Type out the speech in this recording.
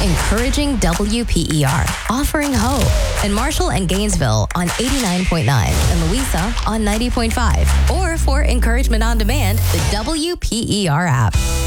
Encouraging WPER, offering hope. In Marshall and Gainesville on 89.9 and Louisa on 90.5. Or for encouragement on demand, the WPER app.